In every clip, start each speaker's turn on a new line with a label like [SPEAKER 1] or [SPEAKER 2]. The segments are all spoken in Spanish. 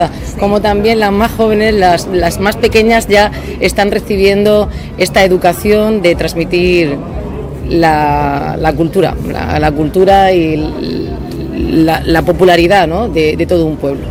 [SPEAKER 1] Como también las más jóvenes, las más pequeñas ya están recibiendo esta educación de transmitir la cultura, la cultura y la popularidad, ¿no?, de todo un pueblo.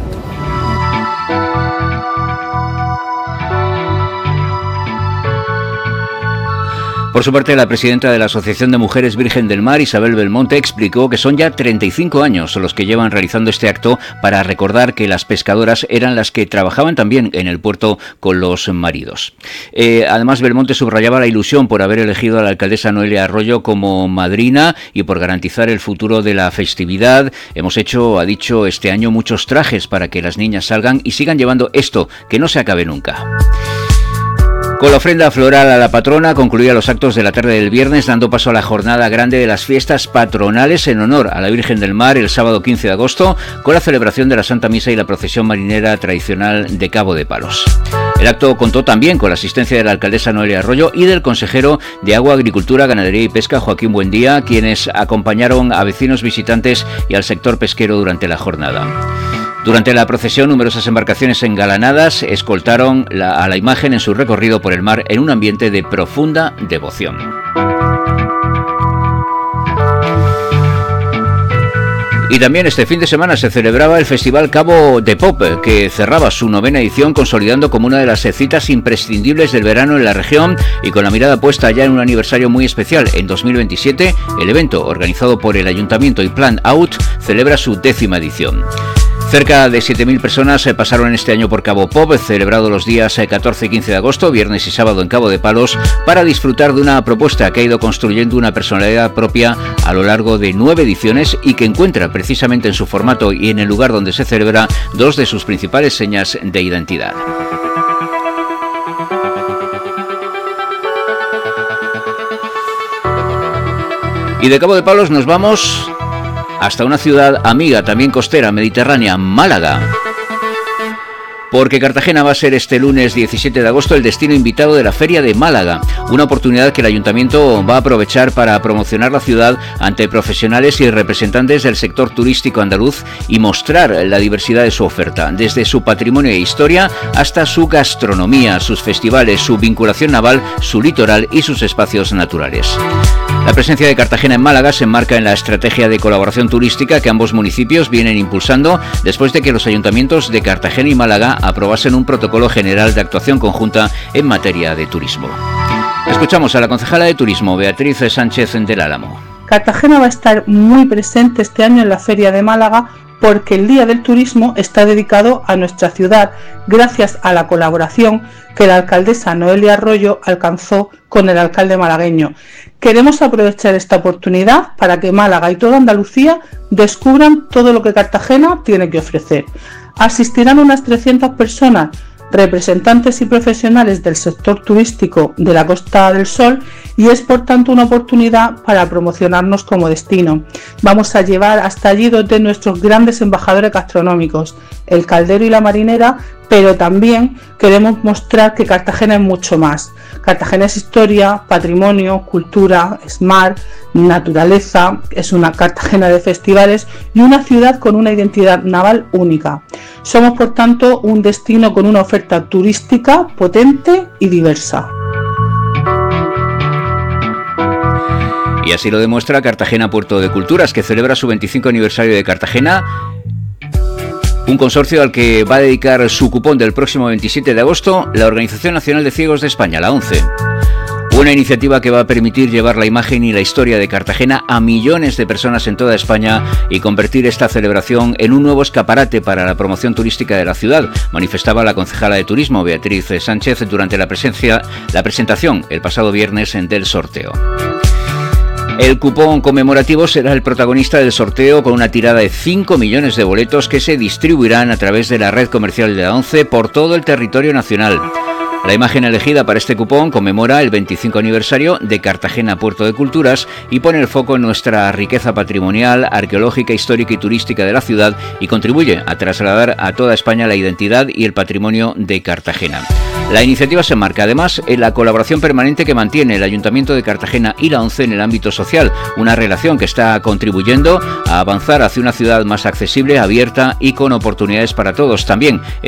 [SPEAKER 2] Por su parte, la presidenta de la Asociación de Mujeres Virgen del Mar, Isabel Belmonte, explicó que son ya 35 años los que llevan realizando este acto para recordar que las pescadoras eran las que trabajaban también en el puerto con los maridos. Además, Belmonte subrayaba la ilusión por haber elegido a la alcaldesa Noelia Arroyo como madrina y por garantizar el futuro de la festividad. Hemos hecho, ha dicho, este año muchos trajes para que las niñas salgan y sigan llevando esto, que no se acabe nunca. Con la ofrenda floral a la patrona concluía los actos de la tarde del viernes, dando paso a la jornada grande de las fiestas patronales en honor a la Virgen del Mar el sábado 15 de agosto, con la celebración de la Santa Misa y la procesión marinera tradicional de Cabo de Palos. El acto contó también con la asistencia de la alcaldesa Noelia Arroyo y del consejero de Agua, Agricultura, Ganadería y Pesca, Joaquín Buendía, quienes acompañaron a vecinos visitantes y al sector pesquero durante la jornada. Durante la procesión, numerosas embarcaciones engalanadas escoltaron a la imagen en su recorrido por el mar en un ambiente de profunda devoción. Y también este fin de semana se celebraba el Festival Cabo de Pop, que cerraba su 9ª edición, consolidando como una de las citas imprescindibles del verano en la región y con la mirada puesta ya en un aniversario muy especial. En 2027, el evento, organizado por el Ayuntamiento y Plan Out, celebra su 10ª edición. Cerca de 7.000 personas pasaron este año por Cabo Pop, celebrado los días 14 y 15 de agosto, viernes y sábado en Cabo de Palos, para disfrutar de una propuesta que ha ido construyendo una personalidad propia a lo largo de 9 ediciones y que encuentra precisamente en su formato y en el lugar donde se celebra 2 de sus principales señas de identidad. Y de Cabo de Palos nos vamos hasta una ciudad amiga, también costera, mediterránea, Málaga. Porque Cartagena va a ser este lunes 17 de agosto el destino invitado de la Feria de Málaga, una oportunidad que el Ayuntamiento va a aprovechar para promocionar la ciudad ante profesionales y representantes del sector turístico andaluz y mostrar la diversidad de su oferta, desde su patrimonio e historia hasta su gastronomía, sus festivales, su vinculación naval, su litoral y sus espacios naturales. La presencia de Cartagena en Málaga se enmarca en la estrategia de colaboración turística que ambos municipios vienen impulsando después de que los ayuntamientos de Cartagena y Málaga aprobasen un protocolo general de actuación conjunta en materia de turismo. Escuchamos a la concejala de Turismo, Beatriz Sánchez del Álamo.
[SPEAKER 3] Cartagena va a estar muy presente este año en la Feria de Málaga porque el Día del Turismo está dedicado a nuestra ciudad gracias a la colaboración que la alcaldesa Noelia Arroyo alcanzó con el alcalde malagueño. Queremos aprovechar esta oportunidad para que Málaga y toda Andalucía descubran todo lo que Cartagena tiene que ofrecer. Asistirán unas 300 personas, representantes y profesionales del sector turístico de la Costa del Sol, y es por tanto una oportunidad para promocionarnos como destino. Vamos a llevar hasta allí 2 de nuestros grandes embajadores gastronómicos, el Caldero y la Marinera, pero también queremos mostrar que Cartagena es mucho más. Cartagena es historia, patrimonio, cultura, es mar, naturaleza, es una Cartagena de festivales y una ciudad con una identidad naval única. Somos, por tanto, un destino con una oferta turística potente y diversa.
[SPEAKER 2] Y así lo demuestra Cartagena Puerto de Culturas, que celebra su 25 aniversario de Cartagena, un consorcio al que va a dedicar su cupón del próximo 27 de agosto la Organización Nacional de Ciegos de España, la ONCE. Una iniciativa que va a permitir llevar la imagen y la historia de Cartagena a millones de personas en toda España y convertir esta celebración en un nuevo escaparate para la promoción turística de la ciudad, manifestaba la concejala de Turismo, Beatriz Sánchez, durante la presentación el pasado viernes del sorteo. El cupón conmemorativo será el protagonista del sorteo, con una tirada de 5 millones de boletos que se distribuirán a través de la red comercial de la ONCE por todo el territorio nacional. La imagen elegida para este cupón conmemora el 25 aniversario de Cartagena Puerto de Culturas y pone el foco en nuestra riqueza patrimonial, arqueológica, histórica y turística de la ciudad y contribuye a trasladar a toda España la identidad y el patrimonio de Cartagena. La iniciativa se enmarca además en la colaboración permanente que mantiene el Ayuntamiento de Cartagena y la ONCE en el ámbito social, una relación que está contribuyendo a avanzar hacia una ciudad más accesible, abierta y con oportunidades para todos. También